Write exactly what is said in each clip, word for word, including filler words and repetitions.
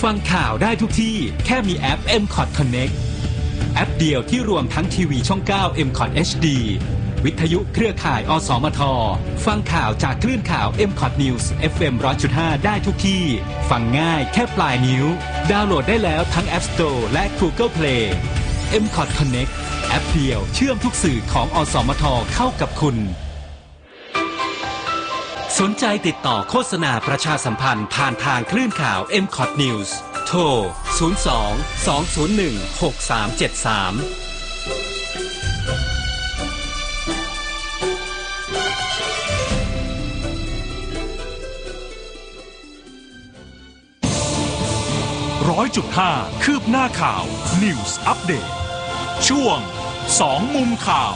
ฟังข่าวได้ทุกที่แค่มีแอป เอ็ม คอท Connect แอปเดียวที่รวมทั้งทีวีช่อง เก้า เอ็ม คอท เอช ดี วิทยุเครือข่ายอสมทฟังข่าวจากคลื่นข่าว เอ็ม คอท News เอฟ เอ็ม หนึ่งร้อยจุดห้า ได้ทุกที่ฟังง่ายแค่ปลายนิ้วดาวน์โหลดได้แล้วทั้ง App Store และ Google Play เอ็ม คอท Connect แอปเดียวเชื่อมทุกสื่อของอสมทเข้ากับคุณสนใจติดต่อโฆษณาประชาสัมพันธ์ผ่านทางคลื่นข่าว เอ็ม คอท News โทร ศูนย์ สอง สอง ศูนย์ หนึ่ง หก สาม เจ็ด สามร้อยจุดห้า คืบหน้าข่าว News Update ช่วงสองมุมข่าว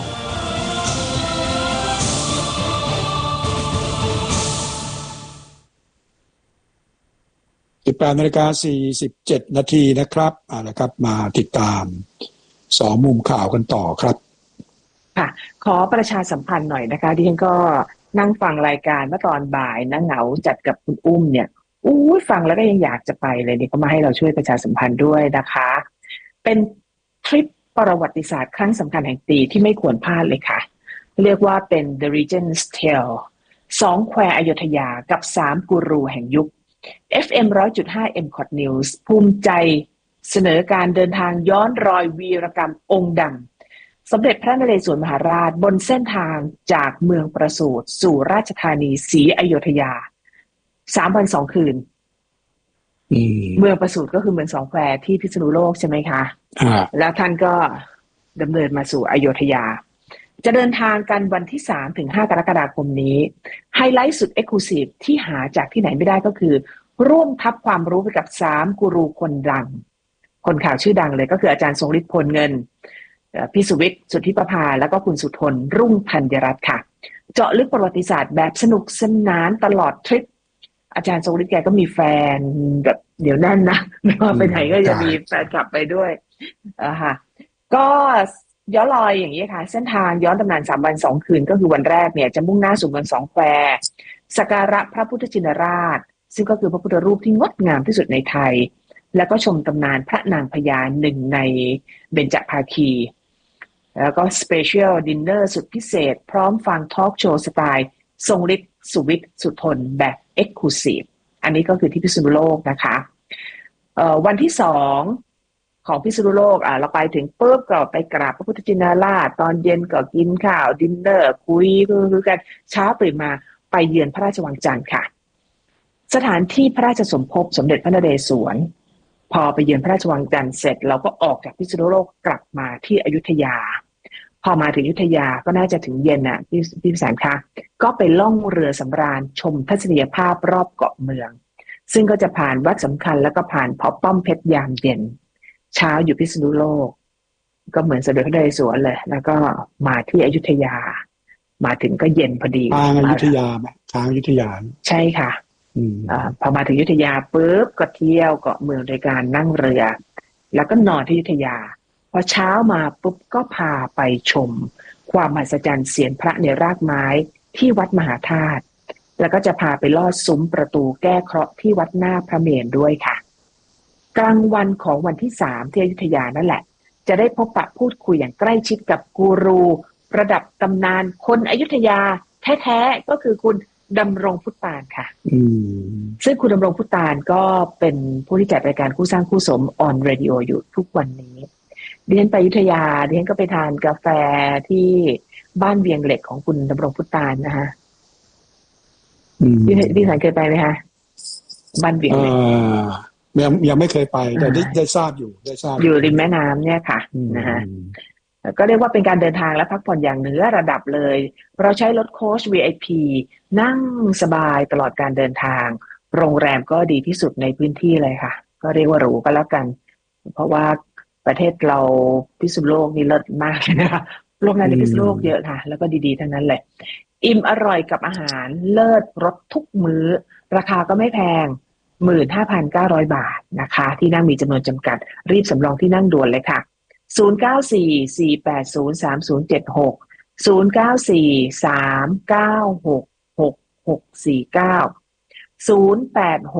สิบแปดนาฬิกาสี่สิบเจ็ดนาทีนะครับเอาละครับมาติดตามสองมุมข่าวกันต่อครับค่ะขอประชาสัมพันธ์หน่อยนะคะดิฉันก็นั่งฟังรายการเมื่อตอนบ่ายนะเหงาจัดกับคุณอุ้มเนี่ยอู้ฟังแล้วก็ยังอยากจะไปเลยนี่ก็มาให้เราช่วยประชาสัมพันธ์ด้วยนะคะเป็นทริปประวัติศาสตร์ครั้งสำคัญแห่งปีที่ไม่ควรพลาดเลยค่ะเรียกว่าเป็น The Regent's Tale สองแควอยุธยากับสามกูรูแห่งยุค เอฟ เอ็ม หนึ่งร้อยจุดห้า เอ็ม คอท News ภูมิใจเสนอการเดินทางย้อนรอยวีรกรรมองค์ดำสมเด็จพระนเรศวรมหาราชบนเส้นทางจากเมืองประสูติสู่ราชธานีศรีอยุธยาสามวันสองคืนเมืองประสูติก็คือเมืองสองแควที่พิษณุโลกใช่ไหมคะแล้วท่านก็ดำเนินมาสู่อยุธยาจะเดินทางกันวันที่สามถึงห้ากรกฎาคมนี้ไฮไลท์สุดเอ็กซ์คลูซีฟที่หาจากที่ไหนไม่ได้ก็คือร่วมทับความรู้ไปกับสามกูรูคนดังคนข่าวชื่อดังเลยก็คืออาจารย์ทรงฤทธิ์พลเงินพี่สุวิทย์สุทธิประภาแล้วก็คุณสุทนรุ่งธัญรัตน์ค่ะเจาะลึกประวัติศาสตร์แบบสนุกสนานตลอดทริปอาจารย์ทรงฤทธิ์แกก็มีแฟนแบบเดี๋ยวนั่นนะไม่ว่าไปไหนก็จะมีแฟนกลับไปด้วยอ่าค่ะก็ย้อนรอยอย่างนี้ค่ะเส้นทางย้อนตำนานสามวันสองคืนก็คือวันแรกเนี่ยจะมุ่งหน้าสู่เมืองสองแควสักการะพระพุทธชินราชซึ่งก็คือพระพุทธรูปที่งดงามที่สุดในไทยแล้วก็ชมตำนานพระนางพญาหนึ่งในเบญจภาคีแล้วก็สเปเชียลดินเนอร์สุดพิเศษพร้อมฟังทอล์กโชว์สไตล์ทรงฤทธิ์สุวิทย์สุทนแบบเอ็กซ์คลูซีฟอันนี้ก็คือที่พิษณุโลกนะคะเอ่อวันที่สองของพิษณุโลกอ่ะเราไปถึงปุ๊บก็ไปกราบพระพุทธชินราชตอนเย็นก็กินข้าวดินเนอร์คุยคือกันเช้าตื่นมาไปเยือนพระราชวังจันทร์ค่ะสถานที่พระราชสมภพสมเด็จพระนเรศวรพอไปเยือนพระราชวังจันทร์เสร็จเราก็ออกจากพิษณุโลกกลับมาที่อยุธยาพอมาถึงอยุธยาก็น่าจะถึงเย็นน่ะพี่พี่พิสารคะก็ไปล่องเรือสำราญชมทัศนียภาพรอบเกาะเมืองซึ่งก็จะผ่านวัดสำคัญแล้วก็ผ่านพอป้อมเพชรยามเย็นเช้าอยู่พิษณุโลกก็เหมือนสมเด็จพระนเรศวรเลยแล้วก็มาที่อยุธยามาถึงก็เย็นพอดีทางอยุธยาไหมทางอยุธยาใช่ค่ะอ่าพอมาถึงอยุธยาปุ๊บก็เที่ยวเกาะเมืองโดยการนั่งเรือแล้วก็นอนที่อยุธยาพอเช้ามาปุ๊บก็พาไปชมความมหัศจรรย์เสียนพระในรากไม้ที่วัดมหาธาตุแล้วก็จะพาไปลอดซุ้มประตูแก้เคราะห์ที่วัดหน้าพระเมรุด้วยค่ะกลางวันของวันที่สามที่อยุธยานั่นแหละจะได้พบปะพูดคุยอย่างใกล้ชิดกับกูรูระดับตำนานคนอยุธยาแท้ๆก็คือคุณดำรงพุตานค่ะซึ่งคุณดำรงพุตานก็เป็นผู้ที่จัดรายการคู่สร้างคู่สมออนเรดิโออยู่ทุกวันนี้ดิฉันไปอยุธยาดิฉันก็ไปทานกาแฟที่บ้านเวียงเหล็กของคุณดำรงพุตานนะคะดิดิฉันเคยไปไหมคะบ้านเวียงเหล็กยังยังไม่เคยไปแต่ได้ได้ทราบอยู่ได้ทราบอยู่ริมแม่น้ำเนี่ยค่ะนะฮะก็เรียกว่าเป็นการเดินทางและพักผ่อนอย่างเหนือระดับเลยเราใช้รถโค้ช วี ไอ พี นั่งสบายตลอดการเดินทางโรงแรมก็ดีที่สุดในพื้นที่เลยค่ะก็เรียกว่าหรูก็แล้วกันเพราะว่าประเทศเราพิษณุโลกนี่เลิศมากเลยนะคะโรงแรมในพิษณุโลกเยอะค่ะแล้วก็ดีๆทั้งนั้นแหละอิ่มอร่อยกับอาหารเลิศรสทุกมื้อราคาก็ไม่แพง หนึ่งหมื่นห้าพันเก้าร้อย บาทนะคะที่นั่งมีจำนวนจำกัดรีบสำรองที่นั่งด่วนเลยค่ะศูนย์ เก้า สี่ สี่ แปด ศูนย์ สาม ศูนย์ เจ็ด หก ศูนย์ เก้า สี่ สาม เก้า หก หก หก สี่ เก้า ศูนย์ แปด หก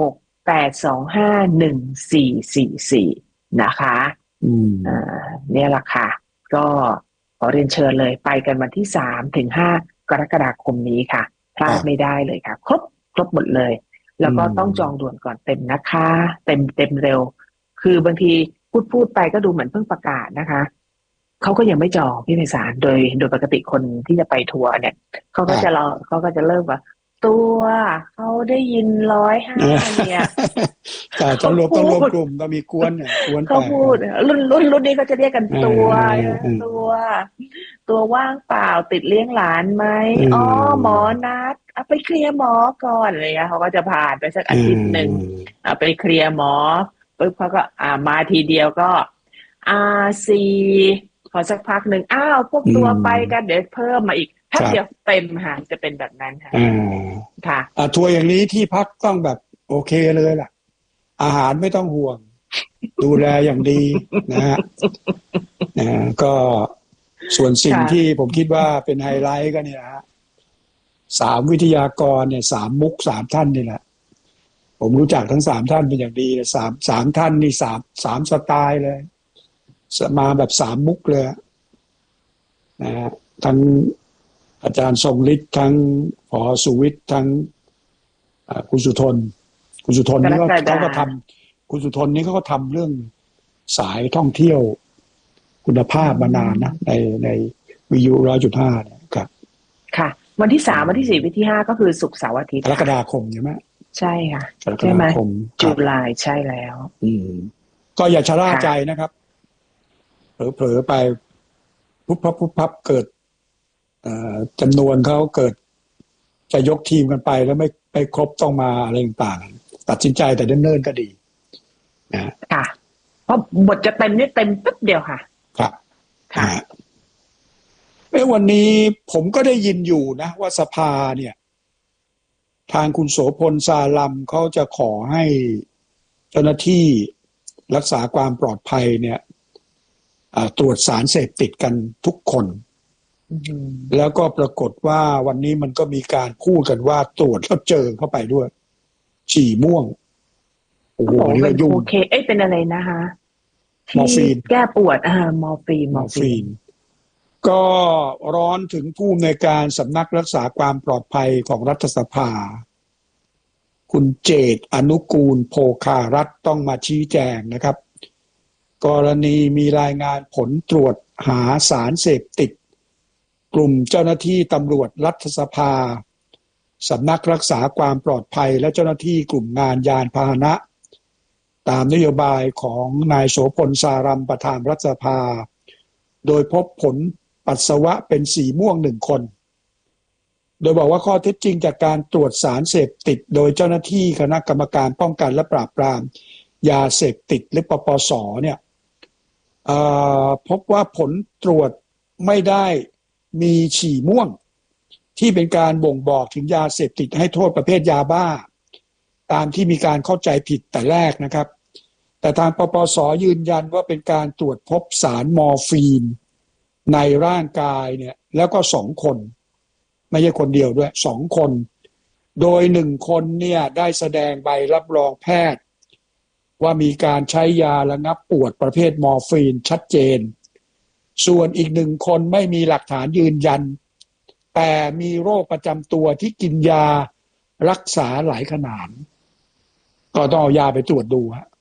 แปดสองห้าหนึ่งสี่สี่สี่นะคะอืมอ่าเนี่ยแหละค่ะก็ขอเรียนเชิญเลยไปกันวันที่สามถึงห้ากรกฎาคมนี้ค่ะพลาดไม่ได้เลยค่ะครบครบหมดเลยแล้วก็ต้องจองด่วนก่อนเต็มนะคะเต็มเต็มเร็วคือบางทีพูดพูดไปก็ดูเหมือนเพิ่งประกาศนะคะเขาก็ยังไม่จองพี่ไพศาลโดยโดยปกติคนที่จะไปทัวร์เนี่ยเขาก็จะรอเขาก็จะเริ่มว่าตัวเขาได้ยินร้อยห้าเนี่ยแต่ต้องรวมต้องรวมกลุ่มต้องมีกวนเนี่ยกวนไปเขาพูดรุ่นรุ่นรุ่นนี้เขาจะเรียกกันตัวตัวตัวว่างเปล่าติดเลี้ยงหลานไหมอ๋อหมอนัดเอาไปเคลียร์หมอก่อนอะไรเงี้ยเขาก็จะผ่านไปสักอาทิตย์หนึ่งเอาไปเคลียร์หมอปุ๊บเขาก็อ่ามาทีเดียวก็อาซีพอสักพักหนึ่งอ้าวพวกตัวไปกันเดี๋ยวเพิ่มมาอีกแป๊บเดียวเต็มค่ะจะเป็นแบบนั้นค่ะค่ะอ่าทัวร์อย่างนี้ที่พักต้องแบบโอเคเลยล่ะอาหารไม่ต้องห่วงดูแลอย่างดีนะฮะนะก็ส่วนสิ่งที่ผมคิดว่าเป็นไฮไลท์ก็เนี่ยฮะสามวิทยากรเนี่ยสามมุกสามท่านนี่แหละผมรู้จักทั้งสามท่านเป็นอย่างดีเลยสามสามท่านนี่สามสามสไตล์เลยมาแบบสามมุกเลยนะฮะทั้งอาจารย์ทรงฤทธิ์ทั้งผอสุวิทย์ทั้งคุณสุทนคุณสุทนนี่ก็เขาก็ทำคุณสุทนนี่เขาก็ทำเรื่องสายท่องเที่ยวคุณภาพมานานนะในในวิทยุร้อยจุดห้าเนี่ยครับค่ะวันที่สามวันที่สี่วันที่ห้าก็คือศุกร์เสาร์อาทิตย์กรกฎาคมใช่ไหมใช่ค่ะใช่ไหมจุลายใช่แล้วอืมก็อย่าชะล่าใจนะครับเผลอๆไปปุ๊บพับปุ๊บพับเกิดจำนวนเขาเกิดจะยกทีมกันไปแล้วไม่ไปครบต้องมาอะไรต่างๆตัดสินใจแต่เนิ่นๆก็ดีนะค่ะเพราะบทจะเต็มนี่เต็มปึ๊บเดียวค่ะครับค่ะเอ้วันนี้ผมก็ได้ยินอยู่นะว่าสภาเนี่ยทางคุณโสพลซาลัมเขาจะขอให้เจ้าหน้าที่รักษาความปลอดภัยเนี่ยตรวจสารเสพติดกันทุกคนแล้วก็ปรากฏว่าวันนี้มันก็มีการพูดกันว่าตรวจแล้วเจอเข้าไปด้วยฉี่ม่วงโอ้โหนี่ก็ยุ่งโอเคเอ้ยเป็นอะไรนะคะมอร์ฟีนแก้ปวดอ่ามอร์ฟีนมอร์ฟีนก็ร้อนถึงผู้อำนวยการสำนักรักษาความปลอดภัยของรัฐสภาคุณเจตอนุกูลโภคารัฐต้องมาชี้แจงนะครับกรณีมีรายงานผลตรวจหาสารเสพติดกลุ่มเจ้าหน้าที่ตำรวจรัฐสภาสำนักรักษาความปลอดภัยและเจ้าหน้าที่กลุ่มงานยานพาหนะตามนโยบายของนายโสพลสารัมประธานรัฐสภาโดยพบผลปัสสาวะเป็นสีม่วงหนึ่งคนโดยบอกว่าข้อเท็จจริงจากการตรวจสารเสพติดโดยเจ้าหน้าที่คณะกรรมการป้องกันและปราบปรามยาเสพติดหรือปปสเนี่ยพบว่าผลตรวจไม่ได้มีฉี่ม่วงที่เป็นการบ่งบอกถึงยาเสพติดให้โทษประเภทยาบ้าตามที่มีการเข้าใจผิดแต่แรกนะครับแต่ทางปปสยืนยันว่าเป็นการตรวจพบสารมอร์ฟีนในร่างกายเนี่ยแล้วก็สองคนไม่ใช่คนเดียวด้วยสองคนโดยหนึ่งคนเนี่ยได้แสดงใบรับรองแพทย์ว่ามีการใช้ยาระงับปวดประเภทมอร์ฟีนชัดเจนส่วนอีกหนึ่งคนไม่มีหลักฐานยืนยันแต่มีโรคประจำตัวที่กินยารักษาหลายขนาดก็ต้องเอายาไปตรวจดูฮะ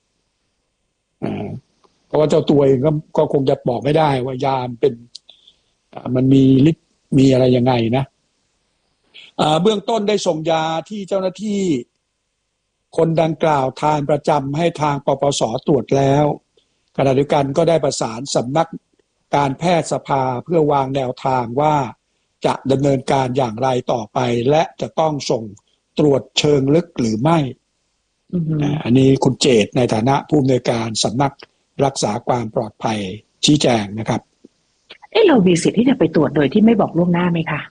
เพราะว่าเจ้าตัวเองก็ก็คงจะบอกไม่ได้ว่ายาเป็นมันมีฤทธิ์มีอะไรยังไงนะเบื้องต้นได้ส่งยาที่เจ้าหน้าที่คนดังกล่าวทานประจำให้ทางปปสตรวจแล้วขณะเดียวกันก็ได้ประสานสำนักการแพทยสภาเพื่อวางแนวทางว่าจะดำเนินการอย่างไรต่อไปและจะต้องส่งตรวจเชิงลึกหรือไม่ mm-hmm. อันนี้คุณเจตในฐานะผู้อำนวยการสำนักรักษาความปลอดภัยชี้แจงนะครับเอ๊ะเรามีสิทธิ์ที่จะไปตรวจโดยที่ไม่บอกล่วงหน้าไหมคะ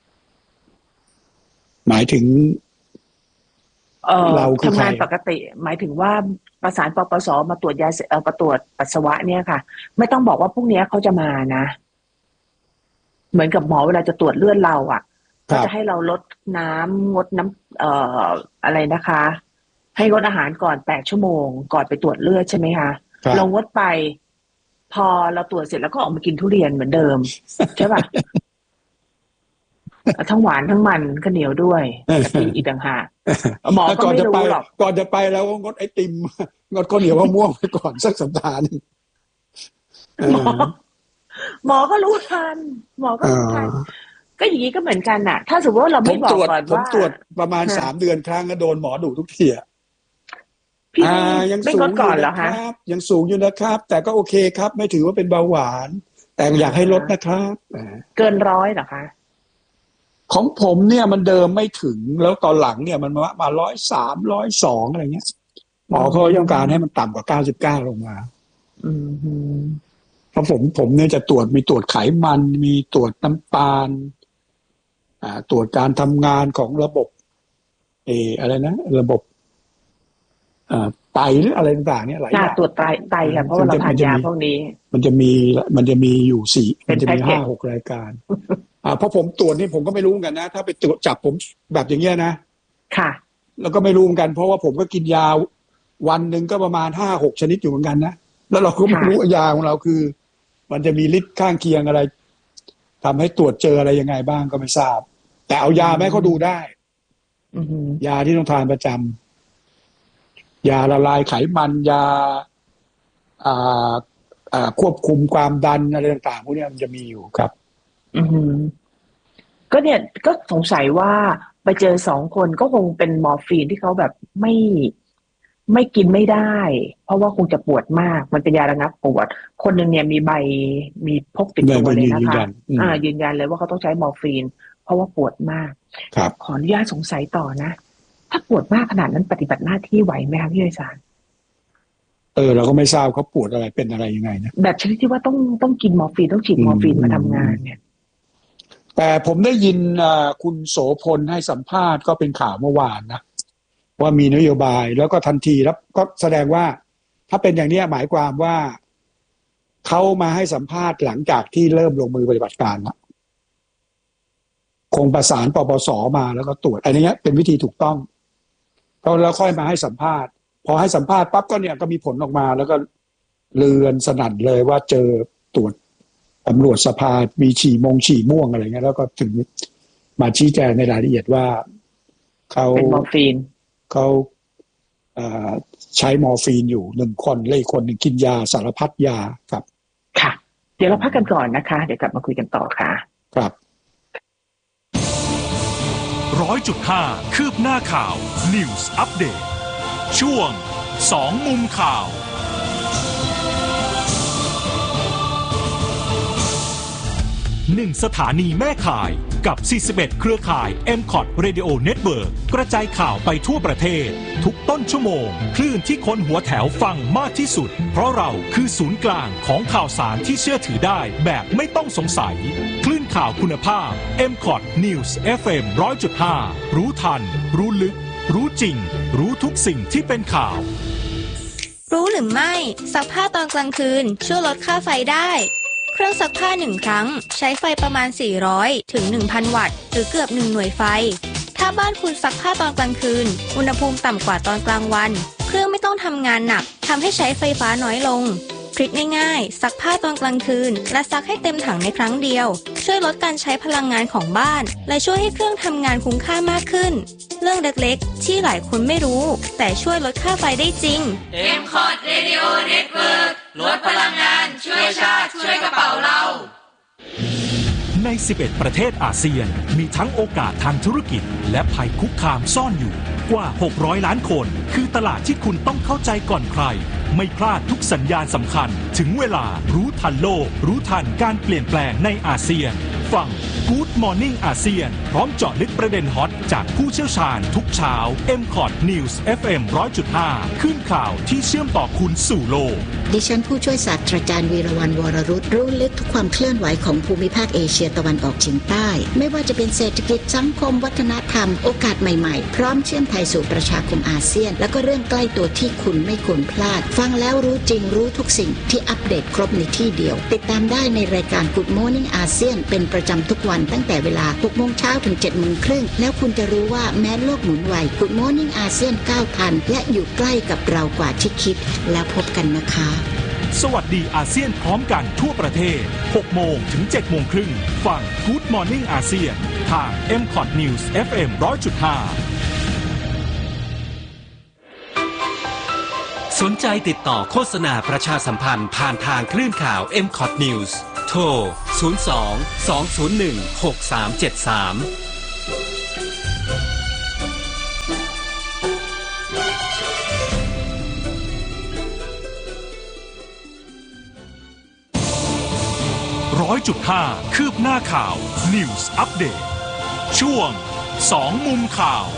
หมายถึงเอ่อเราทำงานปกติหมายถึงว่าประสานปปสมาตรวจยาเอ่อมาตรวจปัสสาวะเนี่ยค่ะไม่ต้องบอกว่าพรุ่งนี้เขาจะมานะเหมือนกับหมอเวลาจะตรวจเลือดเราอ่ะก็จะให้เราลดน้ำงดน้ำเอ่ออะไรนะคะให้งดอาหารก่อนแปดชั่วโมงก่อนไปตรวจเลือดใช่ไหมคะเรางดไปพอเราตรวจเสร็จแล้วก็ออกมากินทุเรียนเหมือนเดิมใช่ป่ะ ทั้งหวานทั้งมันก็เหนียวด้วยอีกต่างหากหมอก็ไม่รู้หรอกก่อนจะไปแล้วงดไอติมงดข้าวเหนียวมะม่วงไปก่อนสักสัปดาห์นึงหมอหมอก็รู้ทันหมอก็รู้ทันก็อย่างนี้ก็เหมือนกันน่ะถ้าสมมติว่าเราไม่บอกก่อนว่าผมตรวจประมาณสามเดือนครั้งก็โดนหมอดุทุกทีอ่ะพี่ยังสูงอยู่นะครับยังสูงอยู่นะครับ แต่ก็โอเคครับไม่ถือว่าเป็นเบาหวานแต่อยากให้ลดนะครับเกินร้อยเหรอคะของผมเนี่ยมันเดิมไม่ถึงแล้วตอนหลังเนี่ยมันมามาร้อยสามร้อยสองอะไรเงี้ยหมอเขาต้องการให้มันต่ำกว่าเก้าสิบเก้าลงมาเพราะผมผมเนี่ยจะตรวจมีตรวจไขมันมีตรวจน้ำตาลอ่าตรวจการทำงานของระบบเอออะไรนะระบบอ่าไตหรืออะไรต่างๆเนี่ยหลายอย่างตรวจไตไตค่ะเพราะว่าเราทานยาพวกนี้มันจะมีมันจะมีอยู่สี่มันจะมีห้าหกรายการอ่าเพราะผมตรวจนี่ผมก็ไม่รู้เหมือนกันนะถ้าไปตรวจจับผมแบบอย่างเงี้ยนะค่ะแล้วก็ไม่รู้เหมือนกันเพราะว่าผมก็กินยาวันหนึ่งก็ประมาณห้าหกชนิดอยู่เหมือนกันนะแล้วเราก็ไม่รู้ยาของเราคือมันจะมีฤทธิ์ข้างเคียงอะไรทำให้ตรวจเจออะไรยังไงบ้างก็ไม่ทราบแต่เอายาแม่เขาดูได้ยาที่ต้องทานประจำยาละลายไขมันยาอ่าอ่าควบคุมความดันอะไรต่างๆพวกนี้มันจะมีอยู่ครับอือก็เนี่ยก็สงสัยว่าไปเจอสองคนก็คงเป็นมอร์ฟีนที่เขาแบบไม่ไม่กินไม่ได้เพราะว่าคงจะปวดมากมันเป็นยาระงับปวดคนหนึ่งเนี่ยมีใบมีพกติดตัวเลยนะคะอ่ายืนยันเลยว่าเขาต้องใช้มอร์ฟีนเพราะว่าปวดมากครับขออนุญาตสงสัยต่อนะถ้าปวดมากขนาดนั้นปฏิบัติหน้าที่ไหวไหมคะพี่อาจารย์เออเราก็ไม่ทราบเขาปวดอะไรเป็นอะไรยังไงนะแบบชนิดที่ว่าต้องต้องกินมอร์ฟีนต้องฉีดมอร์ฟีนมาทำงานเนี่ยแต่ผมได้ยินคุณโสพลให้สัมภาษณ์ก็เป็นข่าวเมื่อวานนะว่ามีนโยบายแล้วก็ทันทีแล้วก็แสดงว่าถ้าเป็นอย่างนี้หมายความว่าเขามาให้สัมภาษณ์หลังจากที่เริ่มลงมือปฏิบัติการแล้วคงประสานปปสมาแล้วก็ตรวจอันนี้เป็นวิธีถูกต้องแล้วค่อยมาให้สัมภาษณ์พอให้สัมภาษณ์ปั๊บก็เนี่ยก็มีผลออกมาแล้วก็เลือนสนั่นเลยว่าเจอตรวจตำรวจสภามีฉี่มงฉี่ม่วงอะไรเงี้ยแล้วก็ถึงมาชี้แจงในรายละเอียดว่าเขาเป็นมอร์ฟีนเขาใช้มอร์ฟีนอยู่หนึ่งคนเลยคนหนึ่งกินยาสารพัดยาครับค่ะเดี๋ยวเราพักกันก่อนนะคะเดี๋ยวกลับมาคุยกันต่อค่ะครับร้อยจุดห้าคืบหน้าข่าว News Update ช่วงสองมุมข่าวหนึ่งสถานีแม่ข่ายกับสี่สิบเอ็ดเครือข่าย เอ็ม คอท Radio Network กระจายข่าวไปทั่วประเทศทุกต้นชั่วโมงคลื่นที่คนหัวแถวฟังมากที่สุดเพราะเราคือศูนย์กลางของข่าวสารที่เชื่อถือได้แบบไม่ต้องสงสัยคลื่นข่าวคุณภาพ เอ็ม คอท News เอฟ เอ็ม หนึ่งร้อยจุดห้า รู้ทันรู้ลึกรู้จริงรู้ทุกสิ่งที่เป็นข่าวรู้หรือไม่ซักผ้าตอนกลางคืนช่วยลดค่าไฟได้เครื่องซักผ้าหนึ่งครั้งใช้ไฟประมาณสี่ร้อยถึง หนึ่งพัน วัตต์หรือเกือบหนึ่งหน่วยไฟถ้าบ้านคุณซักผ้าตอนกลางคืนอุณหภูมิต่ำกว่าตอนกลางวันเครื่องไม่ต้องทำงานหนักทำให้ใช้ไฟฟ้าน้อยลงทริคง่ายๆซักผ้าตอนกลางคืนและซักให้เต็มถังในครั้งเดียวช่วยลดการใช้พลังงานของบ้านและช่วยให้เครื่องทำงานคุ้มค่ามากขึ้นเรื่องเล็กๆที่หลายคนไม่รู้แต่ช่วยลดค่าไฟได้จริงเอ็ม คอท Radio Network ลดพลังงานช่วยชาติช่วยกระเป๋าเราในสิบเอ็ดประเทศอาเซียนมีทั้งโอกาสทางธุรกิจและภัยคุกคามซ่อนอยู่กว่าหกร้อยล้านคนคือตลาดที่คุณต้องเข้าใจก่อนใครไม่พลาดทุกสัญญาณสำคัญถึงเวลารู้ทันโลกรู้ทันการเปลี่ยนแปลงในอาเซียนฟัง Good Morning อาเซียนพร้อมเจาะลึกประเด็นฮอตจากผู้เชี่ยวชาญทุกเช้า เอ็ม คอท News เอฟ เอ็ม หนึ่งร้อยจุดห้า ขึ้นข่าวที่เชื่อมต่อคุณสู่โลกดิฉันผู้ช่วยศาสตราจารย์วีรวรรณวรรุตรู้ลึกทุกความเคลื่อนไหวของภูมิภาคเอเชียตะวันออกเฉียงใต้ไม่ว่าจะเป็นเศรษฐกิจสังคมวัฒนธรรมโอกาสใหม่ๆพร้อมเชื่อมไทยสู่ประชาคมอาเซียนและก็เรื่องใกล้ตัวที่คุณไม่ควรพลาดฟังแล้วรู้จริงรู้ทุกสิ่งที่อัปเดตครบในที่เดียวติดตามได้ในรายการ Good Morning อาเซียนเป็นประจำทุกวันตั้งแต่เวลา หกโมงเช้าถึง เจ็ดโมงครึ่งแล้วคุณจะรู้ว่าแม้โลกหมุนไว Good Morning อาเซียนก้าวทันและอยู่ใกล้กับเรากว่าที่คิดแล้วพบกันนะคะสวัสดีอาเซียนพร้อมกันทั่วประเทศ หกโมงถึง เจ็ดโมงครึ่งฟัง Good Morning อาเซียนทาง เอ็ม คอท News เอฟ เอ็ม หนึ่งร้อยจุดห้าสนใจติดต่อโฆษณาประชาสัมพันธ์ผ่านทางคลื่นข่าว เอ็ม คอท News โทร ศูนย์ สอง สอง ศูนย์ หนึ่ง หก สาม เจ็ด สามร้อยจุดห้าคืบหน้าข่าว News Update ช่วงสองมุมข่าว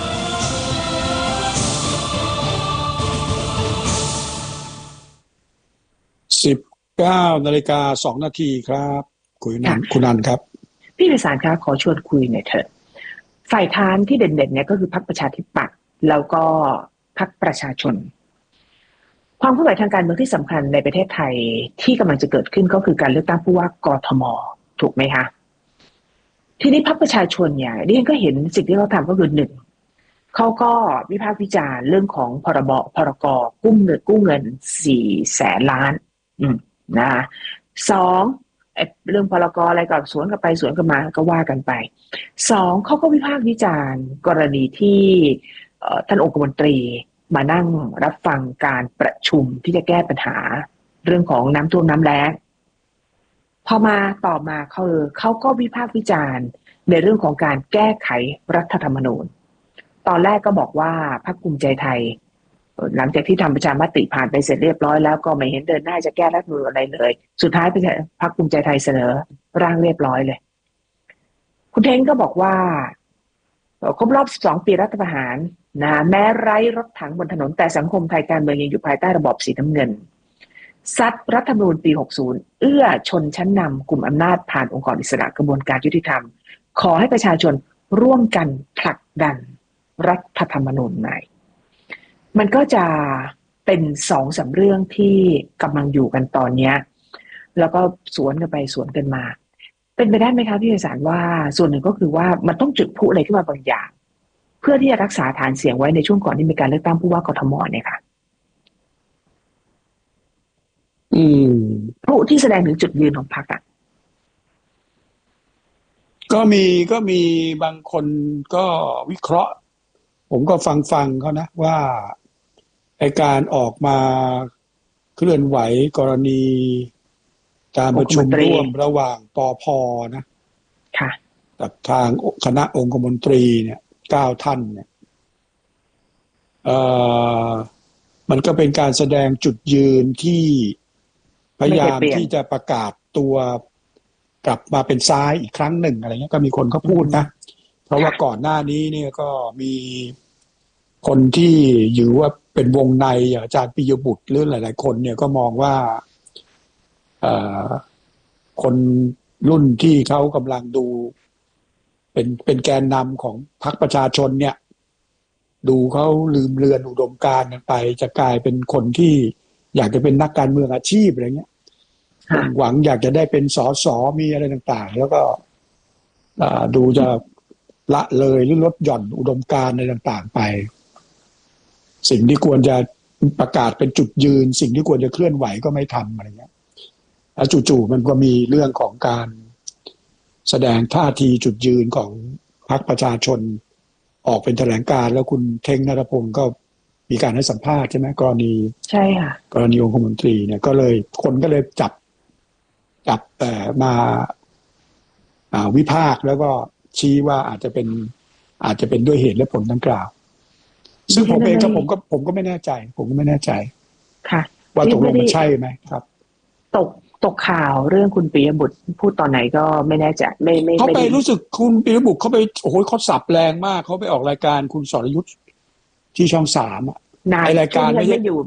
สิบเก้านาฬิกาสองนาทีครับคุยนันคุณนันครับพี่วิสารครับขอชวนคุยหน่อยเถอะฝ่ายค้านที่เด่นๆเนี่ยก็คือพรรคประชาธิปัตย์แล้วก็พรรคประชาชนความเคลื่อนไหวทางการเมืองที่สำคัญในประเทศไทยที่กำลังจะเกิดขึ้นก็คือการเลือกตั้งผู้ว่ากทม.ถูกไหมคะทีนี้พรรคประชาชนเนี่ยดิฉันก็เห็นสิ่งที่เขาทำก็คือหนึ่งเขาก็วิพากษ์วิจารณ์เรื่องของพรบพรกกู้เงินกู้เงินสี่แสนล้านอืมนะสองไอ้เรื่องพรกอะไรก็สวนกันไปสวนกันมาก็ว่ากันไปสองเขาก็วิพากษ์วิจารณ์กรณีที่ท่านองคมนตรีมานั่งรับฟังการประชุมที่จะแก้ปัญหาเรื่องของน้ำท่วมน้ำแล้งพอมาต่อมาเขาเขาก็วิพากษ์วิจารณ์ในเรื่องของการแก้ไขรัฐธรรมนูญตอนแรกก็บอกว่าพรรคภูมิใจไทยหลังจากที่ทำประชามติผ่านไปเสร็จเรียบร้อยแล้วก็ไม่เห็นเดินหน้าจะแก้รัฐธรรมนูญอะไรเลยสุดท้ายพรรคภูมิใจไทยเสนอร่างเรียบร้อยเลยคุณเท้งก็บอกว่าครบรอบสิบสองปีรัฐประหารนะแม้ไร้รถถังบนถนนแต่สังคมไทยการเมืองยังอยู่ภายใต้ระบอบสีน้ำเงินซัดรัฐธรรมนูญปีหกสิบเอื้อชนชั้นนำกลุ่มอำนาจผ่านองค์กรอิสระกระบวนการยุติธรรมขอให้ประชาชนร่วมกันผลักดันรัฐธรรมนูญใหม่มันก็จะเป็นสองสามเรื่องที่กำลังอยู่กันตอนนี้แล้วก็สวนกันไปสวนกันมาเป็นไปได้ไหมคะพี่ไพศาลว่าส่วนหนึ่งก็คือว่ามันต้องจุดพลุอะไรขึ้นมาบางอย่างเพื่อที่จะรักษาฐานเสียงไว้ในช่วงก่อนที่มีการเลือกตั้งผู้ว่ากทม.เนี่ยค่ะอืมพลุที่แสดงถึงจุดยืนของพรรคอ่ะก็มีก็มีบางคนก็วิเคราะห์ผมก็ฟังฟังเขานะว่าไอ้การออกมาเคลื่อนไหวกรณีการประชุมร่วมระหว่างปภ.นะค่ะกับทางคณะองคมนตรีเนี่ยเก้าท่านเนี่ยเอ่อมันก็เป็นการแสดงจุดยืนที่พยายามที่จะประกาศตัวกลับมาเป็นซ้ายอีกครั้งหนึ่งอะไรเงี้ยก็มีคนเขาพูดนะเพราะว่าก่อนหน้านี้เนี่ยก็มีคนที่อยู่ว่าเป็นวงในอย่างอาจารย์ปิยบุตรหรือหลายๆคนเนี่ยก็มองว่าเอ่อคนรุ่นที่เขากำลังดูเป็นเป็นแกนนำของพรรคประชาชนเนี่ยดูเขาลืมเลือนอุดมการณ์กันไปจะกลายเป็นคนที่อยากจะเป็นนักการเมืองอาชีพอะไรเงี้ยหวังอยากจะได้เป็นสสมีอะไรต่างๆแล้วก็ดูจะละเลยหรือลดหย่อนอุดมการณ์อะไรต่างๆไปสิ่งที่ควรจะประกาศเป็นจุดยืนสิ่งที่ควรจะเคลื่อนไหวก็ไม่ทำอะไรเงี้ยแล้วจู่ๆมันก็มีเรื่องของการแสดงท่าทีจุดยืนของพรรคประชาชนออกเป็นแถลงการณ์แล้วคุณเท้งนรพงศ์ก็มีการให้สัมภาษณ์ใช่ไหมกรณีใช่ค่ะกรณีองคมนตรีเนี่ยก็เลยคนก็เลยจับจับแต่มาวิพากษ์แล้วก็ชี้ว่าอาจจะเป็นอาจจะเป็นด้วยเหตุและผลดังกล่าวซึ่งผมเองก็ผมก็ผมก็ไม่แน่ใจผมก็ไม่แน่ใจค่ะว่าตกลงมันใช่ไหมครับตกตกข่าวเรื่องคุณปิยบุตรพูดตอนไหนก็ไม่แน่ใจไม่ไม่เขาไปรู้สึกคุณปิยบุตรเขาไปโอ้โหเขาสับแรงมากเขาไปออกรายการคุณสรยุทธที่ช่องสามอ่ะในรายการไม่อยู่มั้ง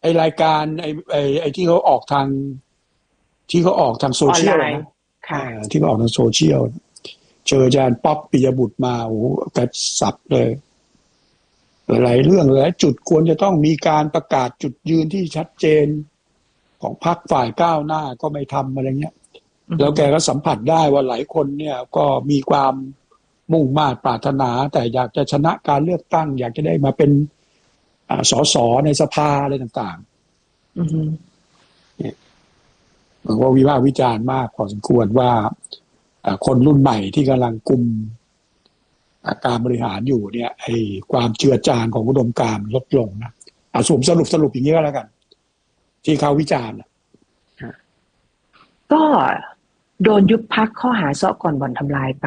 ไอรายการไอไอไอที่เขาออกทางที่เขาออกทางโซเชียลนะที่เขาออกทางโซเชียลเจออาจารย์ป๊อปปิยบุตรมาโอ้โหกระสับเลยหลายเรื่องหลายจุดควรจะต้องมีการประกาศจุดยืนที่ชัดเจนของพรรคฝ่ายก้าวหน้าก็ไม่ทำอะไรเงี้ยแล้วแกก็สัมผัสได้ว่าหลายคนเนี่ยก็มีความมุ่งมา่ปรารถนาแต่อยากจะชนะการเลือกตั้งอยากจะได้มาเป็นสสในสภาอะไรต่างๆเนี่ยมันก็วิพากษ์วิจารณ์มากพอสมควรว่าคนรุ่นใหม่ที่กำลังกุมการบริหารอยู่เนี่ยไอ้ความเจือจางของอุดมการณ์ลดลงนะอ่ะสรุปสรุปสรุปอย่างนี้ก็แล้วกันที่เขาวิจารณ์ก็โดนยุบพรรคข้อหาเซาะก่อนบ่อนทำลายไป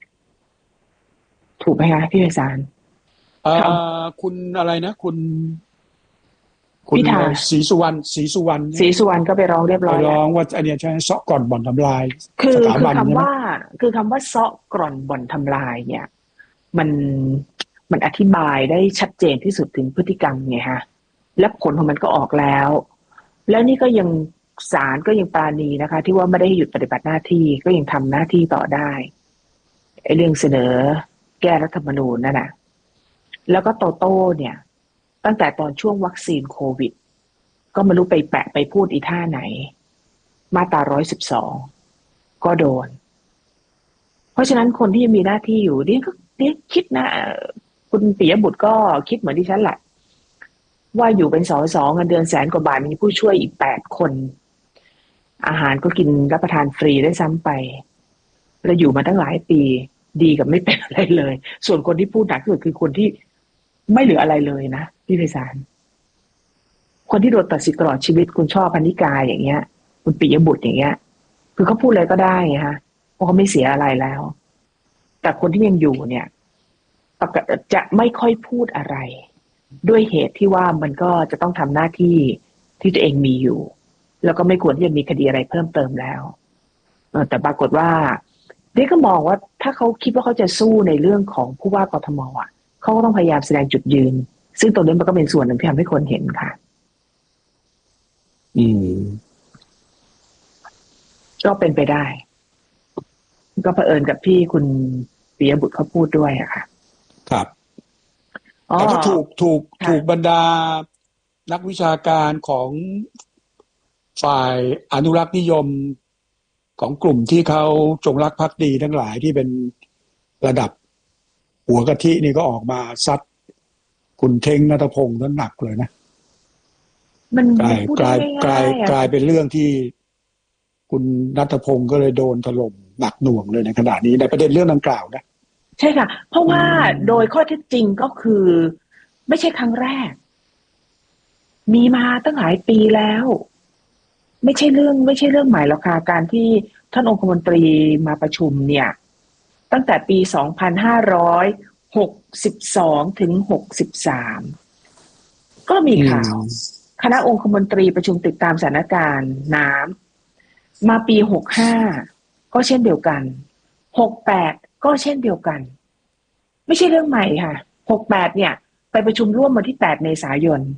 ถูกไหมคะพี่ไพศาลอ่าคุณอะไรนะคุณคุณศรีสุวรรณศรีสุวรรณศรีสุวรรณก็ไปร้องเรียบร้อยไปร้องว่าอันนี้ใช่เซาะก่อนบ่อนทำลายคือคือคำว่าคือคำว่าเซาะก่อนบ่อนทำลายเนี่ยมันมันอธิบายได้ชัดเจนที่สุดถึงพฤติกรรมไงฮะและผลของมันก็ออกแล้วแล้วนี่ก็ยังศาลก็ยังปราณีนะคะที่ว่าไม่ได้หยุดปฏิบัติหน้าที่ก็ยังทำหน้าที่ต่อได้ไอ้เรื่องเสนอแก้รัฐธรรมนูญนั่นน่ะแล้วก็โตโต้เนี่ยตั้งแต่ตอนช่วงวัคซีนโควิดก็ไม่รู้ไปแปะไปพูดอีท่าไหนมาตราหนึ่งร้อยสิบสองก็โดนเพราะฉะนั้นคนที่มีหน้าที่อยู่นี่ก็นี่คิดนะคุณปิยบุตรก็คิดเหมือนที่ฉันแหละว่าอยู่เป็นสสเงินเดือนแสนกว่าบาทมีผู้ช่วยอีกแปดคนอาหารก็กินรับประทานฟรีได้ซ้ำไปแล้วอยู่มาตั้งหลายปีดีกับไม่เป็นอะไรเลยส่วนคนที่พูดหนักที่สุดคือคนที่ไม่เหลืออะไรเลยนะพี่ไพศาลคนที่โดนตัดสิทธิ์ตลอดชีวิตคุณช่อพนิกาอย่างเงี้ยคุณปิยบุตรอย่างเงี้ยคือเขาพูดอะไรก็ได้ฮะเพราะเขาไม่เสียอะไรแล้วแต่คนที่ยังอยู่เนี่ยจะไม่ค่อยพูดอะไรด้วยเหตุที่ว่ามันก็จะต้องทำหน้าที่ที่ตัวเองมีอยู่แล้วก็ไม่ควรที่จะมีคดีอะไรเพิ่มเติมแล้วแต่ปรากฏว่าเด็กก็มองว่าถ้าเขาคิดว่าเขาจะสู้ในเรื่องของผู้ว่ากทมอ่ะเขาก็ต้องพยายามแสดงจุดยืนซึ่งตรงนี้มันก็เป็นส่วนหนึ่งที่ทำให้คนเห็นค่ะอืมก็เป็นไปได้ก็เผอิญกับที่คุณปิยบุตรเขาพูดด้วยอะค่ะครับแต่ก็ถูกถูกถูกบรรดานักวิชาการของฝ่ายอนุรักษ์นิยมของกลุ่มที่เขาจงรักภักดีทั้งหลายที่เป็นระดับหัวกะทินี่ก็ออกมาซัดคุณเท้งณัฐพงศ์นั้นหนักเลยนะมันกลายกลายกลายกลายเป็นเรื่องที่คุณณัฐพงศ์ก็เลยโดนถล่มหนักหน่วงเลยในขณะนี้ในประเด็นเรื่องดังกล่าวนะใช่ค่ะเพราะว่าโดยข้อเท็จจริงก็คือไม่ใช่ครั้งแรกมีมาตั้งหลายปีแล้วไม่ใช่เรื่องไม่ใช่เรื่องใหม่หรอกค่ะการที่ท่านองคมนตรีมาประชุมเนี่ยตั้งแต่ปีสองพันห้าร้อยหกสิบสองถึงหกสิบสามก็มีข่าวคณะองคมนตรีประชุมติดตามสถานการณ์น้ำมาปีหกห้าก็เช่นเดียวกันหกแปดก็เช่นเดียวกันไม่ใช่เรื่องใหม่ค่ะหกแปดเนี่ยไปประชุมร่วมวันที่แปดเมษายน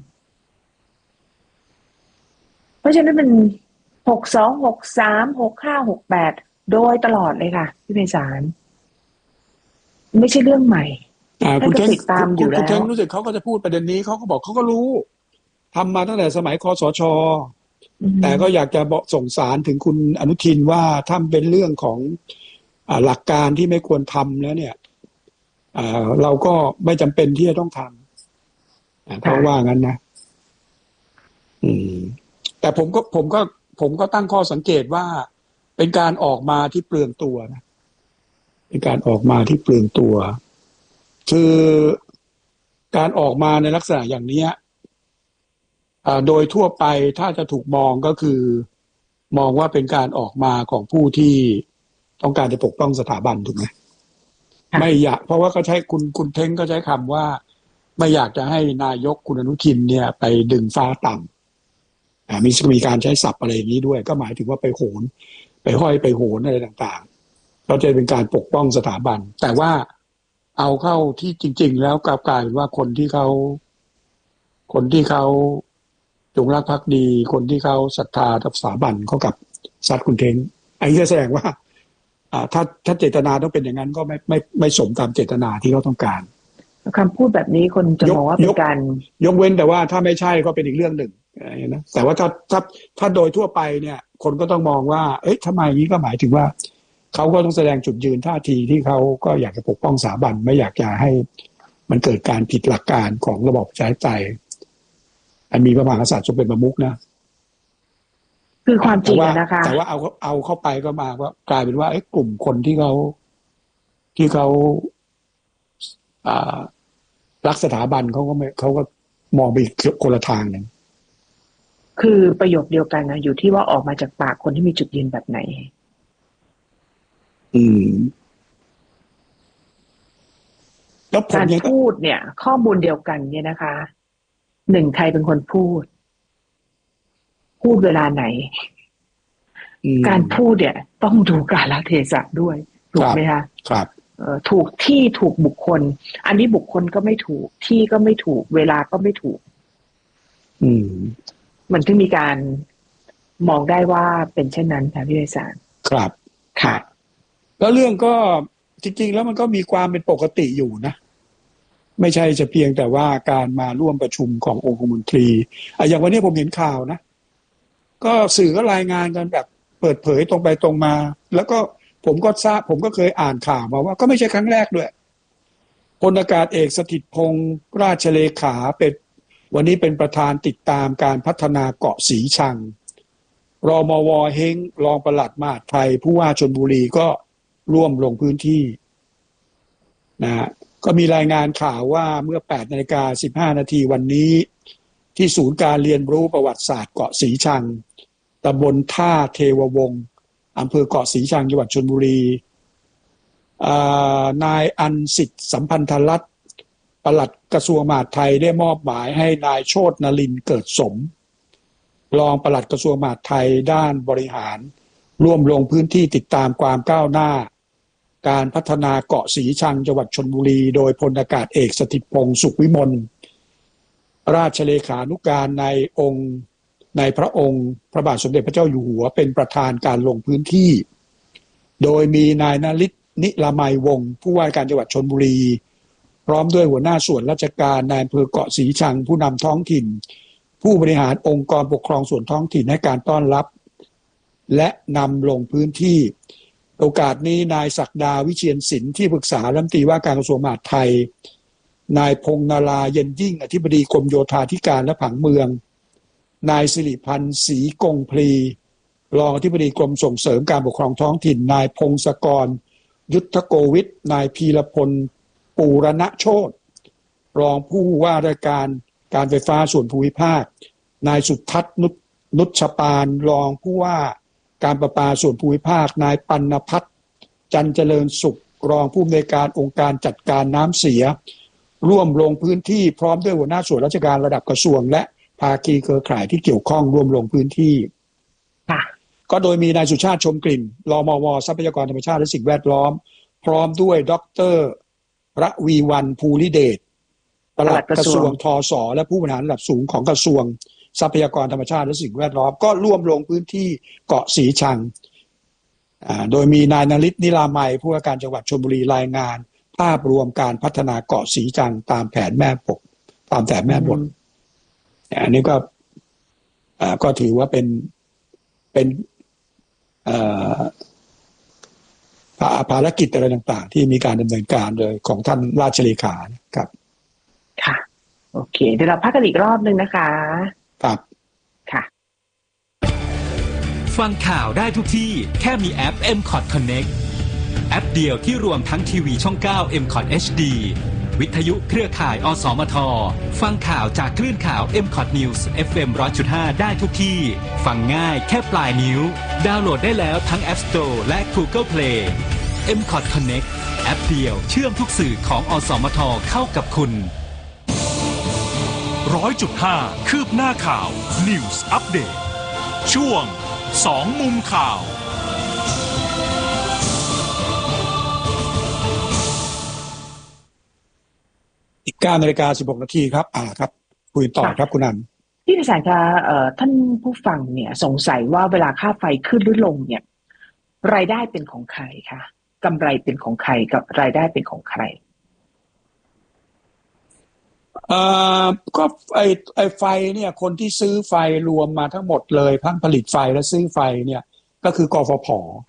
เพราะฉะนั้นมันหกสอง หกสาม หกห้า หกแปดโดยตลอดเลยค่ะพี่ไพศาลไม่ใช่เรื่องใหม่คุณเท้งตามอยู่แล้วคุณเท้งรู้สึกเขาก็จะพูดประเด็นนี้เขาก็บอกเขาก็รู้ทำมาตั้งแต่สมัยคสช.แต่ก็อยากจะบอกส่งสารถึงคุณอนุทินว่าถ้าเป็นเรื่องของหลักการที่ไม่ควรทำแล้วเนี่ยเราก็ไม่จำเป็นที่จะต้องทำเพราะว่างั้นนะอืมแต่ผมก็ผมก็ผมก็ตั้งข้อสังเกตว่าเป็นการออกมาที่เปลืองตัวนะเป็นการออกมาที่เปลืองตัวคือการออกมาในลักษณะอย่างนี้โดยทั่วไปถ้าจะถูกมองก็คือมองว่าเป็นการออกมาของผู้ที่ต้องการจะปกป้องสถาบันถูกไหมไม่อยากเพราะว่าเขาใช้คุณคุณเท้งก็ใช้คำว่าไม่อยากจะให้นายกคุณอนุทินเนี่ยไปดึงฟ้าต่ำอ่ามีมีการใช้ศัพท์อะไรอย่างนี้ด้วยก็หมายถึงว่าไปโหนไปห้อยไปโหนอะไรต่างๆก็จะเป็นการปกป้องสถาบันแต่ว่าเอาเข้าที่จริงๆแล้วกลับกลายเป็นว่าคนที่เขาคนที่เขาจงรักภักดีคนที่เขาศรัทธาสถาบันเขากับซัดคุณเท้งอันนี้แสดงว่าอ่าถ้าถ้าเจตนาต้องเป็นอย่างนั้นก็ไม่ไม่ไม่สมตามเจตนาที่เขาต้องการคำพูดแบบนี้คนจะมองว่าเป็นการยกเว้นแต่ว่าถ้าไม่ใช่ก็เป็นอีกเรื่องหนึ่งนะแต่ว่าถ้าถ้าถ้าโดยทั่วไปเนี่ยคนก็ต้องมองว่าเอ๊ะทำไมนี้ก็หมายถึงว่าเขาก็ต้องแสดงจุดยืนท่าทีที่เขาก็อยากจะปกป้องสถาบันไม่อยากจะให้มันเกิดการผิดหลักการของระบอบประชาธิปไตยอันมีพระมหากษัตริย์ทรงเป็นประมุขนะคือความจริงนะคะแต่ว่าเอาเอาเข้าไปก็มาว่ากลายเป็นว่าไอ้กลุ่มคนที่เขาที่เขาอ่ารักสถาบันเขาก็ไม่เขาก็มองไปอีกคนละทางหนึ่งคือประโยคเดียวกันนะอยู่ที่ว่าออกมาจากปากคนที่มีจุดยืนแบบไหนอืมแล้วการพูดเนี่ยข้อมูลเดียวกันเนี่ยนะคะหนึ่งใครเป็นคนพูดพูดเวลาไหนการพูดเนี่ยต้องดูกาลเทศะด้วยถูกไหมคะครับถูกที่ถูกบุคคลอันนี้บุคคลก็ไม่ถูกที่ก็ไม่ถูกเวลาก็ไม่ถูกอืมมันถึงมีการมองได้ว่าเป็นเช่นนั้นค่ะพี่ไพศาลครับค่ะแล้วเรื่องก็จริงๆแล้วมันก็มีความเป็นปกติอยู่นะไม่ใช่จะเพียงแต่ว่าการมาร่วมประชุมขององคมนตรีอ่ะอย่างวันนี้ผมเห็นข่าวนะก็สื่อก็รายงานกันแบบเปิดเผยตรงไปตรงมาแล้วก็ผมก็ทราบผมก็เคยอ่านข่าวมาว่าก็ไม่ใช่ครั้งแรกด้วยพลอากาศเอกสถิตพงษ์ราชเลขาเป็นวันนี้เป็นประธานติดตามการพัฒนาเกาะสีชังรมว.เฮงรองปลัดมหาดไทยผู้ว่าชลบุรีก็ร่วมลงพื้นที่นะฮะก็มีรายงานข่าวว่าเมื่อ แปดนาฬิกาสิบห้านาทีวันนี้ที่ศูนย์การเรียนรู้ประวัติศาสตร์เกาะสีชังตำบลท่าเทววงศ์อำเภอเกาะสีชังจังหวัดชลบุรีนายอันสิทธิ์สัมพันธรัตน์ปลัดกระทรวงมหาดไทยได้มอบหมายให้นายโชตินรินทร์เกิดสมรองปลัดกระทรวงมหาดไทยด้านบริหารร่วมลงพื้นที่ติดตามความก้าวหน้าการพัฒนาเกาะสีชังจังหวัดชลบุรีโดยพลอากาศเอกสถิตพงษ์สุขวิมลราชเลขานุการในองค์ในพระองค์พระบาทสมเด็จพระเจ้าอยู่หัวเป็นประธานการลงพื้นที่โดยมีนายนฤทธิ์นิรมัยวงศ์ผู้ว่าการจังหวัดชลบุรีพร้อมด้วยหัวหน้าส่วนราชการนายอำเภอเกาะสีชังผู้นำท้องถิ่นผู้บริหารองค์กรปกครองส่วนท้องถิ่นให้การต้อนรับและนำลงพื้นที่โอกาสนี้นายศักดาวิเชียรศิลป์ที่ปรึกษารัฐมนตรีว่าการกระทรวงมหาดไทยนายพงษ์นาราเย็นยิ่งอธิบดีกรมโยธาธิการและผังเมืองนายสิริพันธ์ศรีกงพลีรองอธิบดีกรมส่งเสริมการปกครองท้องถิ่นนายพงศกรยุทธโกวิทนายพีรพลปูรณโชติรองผู้ว่าราชการการไฟฟ้าส่วนภูมิภาคนายสุทัศน์นุชปานรองผู้ว่าการประปาส่วนภูมิภาคนายปัณพัฒน์จันเจริญสุขรองผู้อำนวยการองค์การจัดการน้ำเสียร่วมลงพื้นที่พร้อมด้วยหัวหน้าส่วนราชการระดับกระทรวงและภาคีเครือข่ายที่เกี่ยวข้องร่วมลงพื้นที่ก็โดยมีนายสุชาติชมกลิ่นรมว.ทรัพยากรธรรมชาติและสิ่งแวดล้อมพร้อมด้วยดร.ระวีวรรณภูริเดชปลัดกระทรวงทศและผู้บริหารระดับสูงของกระทรวงทรัพยากรธรรมชาติและสิ่งแวดล้อมก็ร่วมลงพื้นที่เกาะสีชังโดยมีนายนฤทธิ์นิรามัยผู้ว่าการจังหวัดชลบุรีรายงานภาพรวมการพัฒนาเกาะสีชังตามแผนแม่บทตามแผนแม่บทอันนี้ก็ก็ถือว่าเป็นเป็นภารกิจอะไรต่างๆที่มีการดำเนินการโดยของท่านราชเลขาครับค่ะโอเคเดี๋ยวเราพักกันอีกรอบนึงนะคะครับค่ะฟังข่าวได้ทุกที่แค่มีแอป เอ็ม คอท Connect แอปเดียวที่รวมทั้งทีวีช่องเก้า เอ็ม คอท เอช ดี วิทยุเครือข่ายอสมทฟังข่าวจากคลื่นข่าว เอ็ม คอท News เอฟ เอ็ม หนึ่งร้อยจุดห้า ได้ทุกที่ฟังง่ายแค่ปลายนิ้วดาวน์โหลดได้แล้วทั้ง App Store และ Google Play เอ็ม คอท Connect แอปเดียวเชื่อมทุกสื่อของอสมทเข้ากับคุณร้อยจุดห้าคืบหน้าข่าว News Update ช่วงสองมุมข่าวอีกเก้านาฬิกาสิบหกนาทีครับอ่าครับคุยต่อครับคุณนันพี่พี่พิสารคะเอ่อท่านผู้ฟังเนี่ยสงสัยว่าเวลาค่าไฟขึ้นหรือลงเนี่ยรายได้เป็นของใครคะกำไรเป็นของใครกับรายได้เป็นของใครเอ่อก็ไอไอไฟเนี่ยคนที่ซื้อไฟรวมมาทั้งหมดเลยทั้งผลิตไฟและซื้อไฟเนี่ยก็คือกฟผ.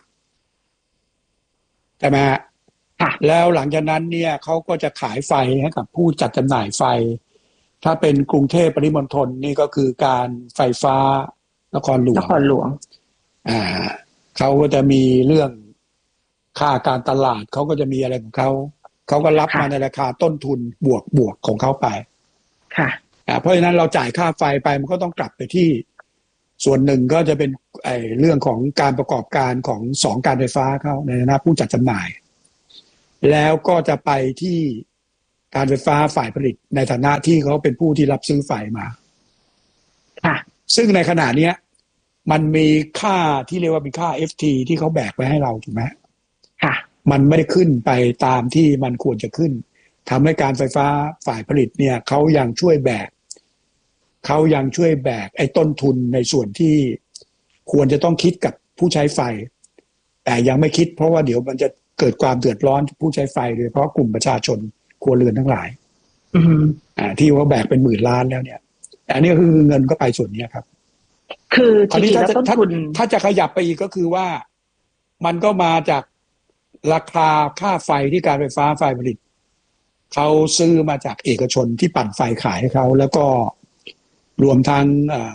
ใช่ไหมฮะแล้วหลังจากนั้นเนี่ยเขาก็จะขายไฟให้กับผู้จัดจำหน่ายไฟถ้าเป็นกรุงเทพปริมณฑลนี่ก็คือการไฟฟ้านครหลวงนครหลวงอ่าเขาก็จะมีเรื่องค่าการตลาดเขาก็จะมีอะไรของเขาเขาก็รับมาในราคาต้นทุนบวกบวกของเขาไปค่ะอ่าเพราะฉะนั้นเราจ่ายค่าไฟไปมันก็ต้องกลับไปที่ส่วนหนึ่งก็จะเป็นไอ้เรื่องของการประกอบการของสองการไฟฟ้าเขาในฐานะผู้จัดจำหน่ายแล้วก็จะไปที่การไฟฟ้าฝ่ายผลิตในฐานะที่เขาเป็นผู้ที่รับซื้อไฟมาค่ะซึ่งในขณะเนี้ยมันมีค่าที่เรียกว่าเป็นค่า เอฟ ที ที่เขาแบกไว้ให้เราถูกไหมค่ะมันไม่ได้ขึ้นไปตามที่มันควรจะขึ้นทำให้การไฟฟ้าฝ่ายผลิตเนี่ยเขายังช่วยแบกเขายังช่วยแบกไอ้ต้นทุนในส่วนที่ควรจะต้องคิดกับผู้ใช้ไฟแต่ยังไม่คิดเพราะว่าเดี๋ยวมันจะเกิดความเดือดร้อนผู้ใช้ไฟโดยเฉพาะกลุ่มประชาชนครัวเรือนทั้งหลายอ่าที่ว่าแบกเป็นหมื่นล้านแล้วเนี่ยอันนี้คือเงินก็ไปส่วนนี้ครับคือจริงๆแล้วต้นทุนถ้าจะขยับไปอีกก็คือว่ามันก็มาจากราคาค่าไฟที่การไฟฟ้าฝ่ายผลิตเขาซื้อมาจากเอกชนที่ปั่นไฟขายให้เขาแล้วก็รวมทั้ง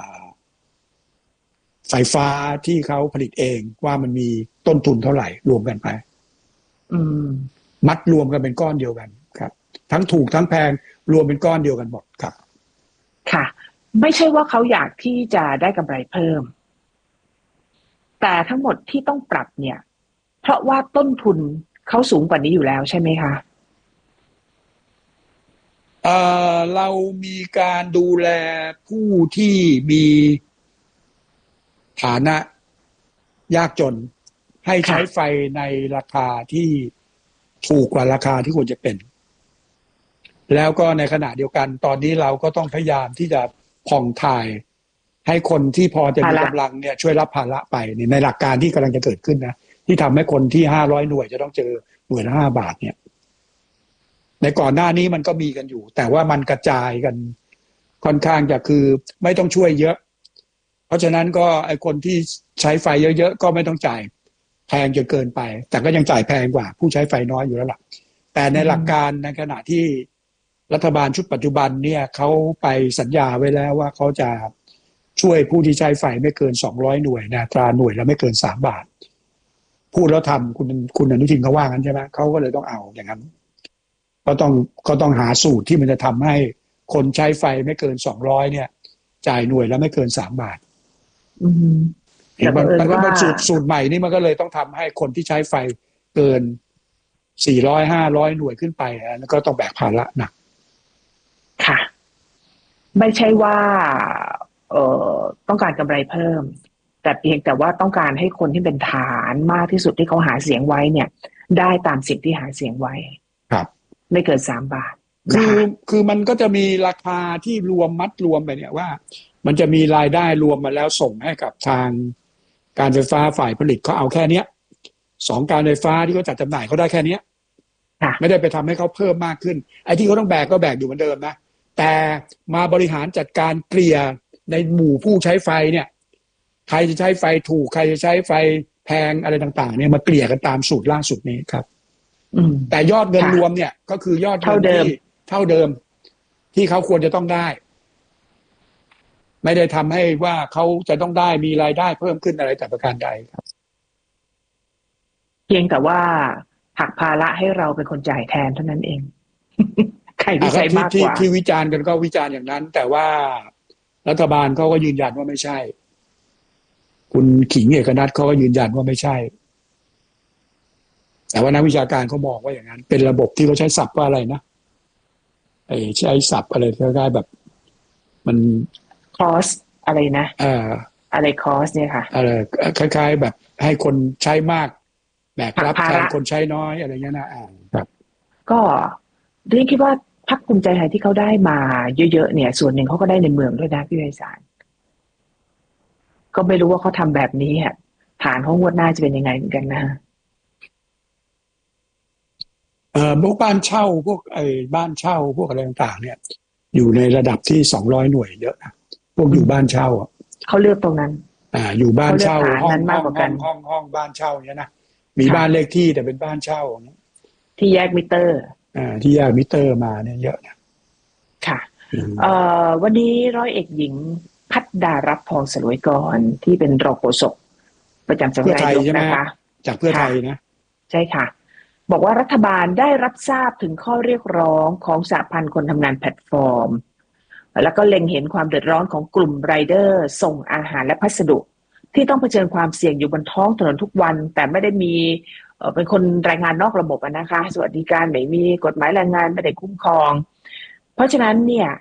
ไฟฟ้าที่เขาผลิตเองว่ามันมีต้นทุนเท่าไหร่รวมกันไปมัดรวมกันเป็นก้อนเดียวกันครับทั้งถูกทั้งแพงรวมเป็นก้อนเดียวกันหมดครับค่ะไม่ใช่ว่าเขาอยากที่จะได้กำไรเพิ่มแต่ทั้งหมดที่ต้องปรับเนี่ยเพราะว่าต้นทุนเขาสูงกว่านี้อยู่แล้วใช่ไหมคะเอ่อเรามีการดูแลผู้ที่มีฐานะยากจนให้ใช้ไฟในราคาที่ถูกกว่าราคาที่ควรจะเป็นแล้วก็ในขณะเดียวกันตอนนี้เราก็ต้องพยายามที่จะผ่องถ่ายให้คนที่พอจะมีกำลังเนี่ยช่วยรับภาระไปในหลักการที่กำลังจะเกิดขึ้นนะที่ทำให้คนที่ห้าร้อยหน่วยจะต้องเจอหน่วยละห้าบาทเนี่ยในก่อนหน้านี้มันก็มีกันอยู่แต่ว่ามันกระจายกันค่อนข้างจะคือไม่ต้องช่วยเยอะเพราะฉะนั้นก็ไอคนที่ใช้ไฟเยอะๆก็ไม่ต้องจ่ายแพงจนเกินไปแต่ก็ยังจ่ายแพงกว่าผู้ใช้ไฟน้อยอยู่แล้วล่ะแต่ในหลักการในขณะที่รัฐบาลชุดปัจจุบันเนี่ยเขาไปสัญญาไว้แล้วว่าเขาจะช่วยผู้ที่ใช้ไฟไม่เกินสองร้อยหน่วยนะตราหน่วยละไม่เกินสามบาทพูดแล้วทำคุณคุณอนุทินเขาว่างั้นใช่ไหมเขาก็เลยต้องเอาอย่างนั้นก็ต้องก็ต้องหาสูตรที่มันจะทำให้คนใช้ไฟไม่เกินสองร้อยเนี่ยจ่ายหน่วยละไม่เกินสามบาทอืมแต่มันสูตรสูตรใหม่นี่มันก็เลยต้องทำให้คนที่ใช้ไฟเกินสี่ร้อยห้าร้อยหน่วยขึ้นไปแล้วก็ต้องแบกภาระหนักค่ะไม่ใช่ว่าเอ่อต้องการกำไรเพิ่มแต่เพียงแต่ว่าต้องการให้คนที่เป็นฐานมากที่สุดที่เขาหาเสียงไว้เนี่ยได้ตามสิ่งที่หาเสียงไว้ครับไม่เกินสามบาทคือคือมันก็จะมีราคาที่รวมมัดรวมไปเนี่ยว่ามันจะมีรายได้รวมมาแล้วส่งให้กับทางการไฟฟ้าฝ่ายผลิตเขาเอาแค่เนี้ยสองการไฟฟ้าที่เขาจัดจำหน่ายเขาได้แค่เนี้ยไม่ได้ไปทำให้เขาเพิ่มมากขึ้นไอ้ที่เขาต้องแบกก็แบกอยู่เหมือนเดิมนะแต่มาบริหารจัดการเกลี่ยในหมู่ผู้ใช้ไฟเนี่ยใครจะใช้ไฟถูกใครจะใช้ไฟแพงอะไรต่างๆเนี่ยมาเกลี่ยกันตามสูตรล่าสุดนี้ครับแต่ยอดเงินรวมเนี่ยก็คือยอดเงินที่เท่าเดิมที่เขาควรจะต้องได้ไม่ได้ทำให้ว่าเขาจะต้องได้มีรายได้เพิ่มขึ้นอะไรแต่ประการใดครับเพียงแต่ว่าหักภาระให้เราเป็นคนจ่ายแทนเท่านั้นเองใครที่ใช้มากกว่าที่วิจารณ์กันก็วิจารณ์อย่างนั้นแต่ว่ารัฐบาลเขาก็ยืนยันว่าไม่ใช่คุณขิงเอกนัทเขาก็ยืนยันว่าไม่ใช่แต่ว่านักวิชาการเขามองว่าอย่างนั้นเป็นระบบที่เขาใช้ศัพท์ว่าอะไรนะไอ้ใช้ศัพท์อะไรคล้ายๆแบบมันคอสอะไรนะเอ่ออะไรคอสเนี่ยค่ะอะไรคล้ายๆแบบให้คนใช้มากแบกรับแทนคนใช้น้อยอะไรเงี้ยนะอ่าครับก็ดิฉันคิดว่าพรรคภูมิใจไทยที่เขาได้มาเยอะๆเนี่ยส่วนหนึ่งเขาก็ได้ในเมืองด้วยนะพี่ไพศาลก็ไม่รู้ว่าเขาทำแบบนี้อ่ะฐานของงวดหน้าจะเป็นยังไงเหมือนกันนะเอ่อพวกบ้านเช่าพวกไอ้บ้านเช่าพวกอะไรต่างๆเนี่ยอยู่ในระดับที่สองร้อยหน่วยเยอะนะพวกอยู่บ้านเช่าอ่ะเขาเลือกตรงนั้นอ่าอยู่บ้านเช่าห้องมากกว่ากันห้องห้องบ้านเช่าเนี่ยนะมีบ้านเลขที่แต่เป็นบ้านเช่าที่แยกมิเตอร์อ่าที่แยกมิเตอร์มาเนี่ยเยอะนะค่ะเอ่อวันนี้ร้อยเอกหญิงพัฒดารัตน์ทองสลวยกรที่เป็นรองโฆษกประจำสำนักนายกนะคะจากเพื่อไทยนะใช่ค่ะบอกว่ารัฐบาลได้รับทราบถึงข้อเรียกร้องของสหพันธ์คนทำงานแพลตฟอร์มแล้วก็เล็งเห็นความเดือดร้อนของกลุ่มไรเดอร์ส่งอาหารและพัสดุที่ต้องเผชิญความเสี่ยงอยู่บนท้องถนนทุกวันแต่ไม่ได้มีเอ่อเป็นคนแรงงานนอกระบบนะคะสวัสดิการไม่มีกฎหมายแรงงานไม่ได้คุ้มครองเพราะฉะนั้นเนี่ย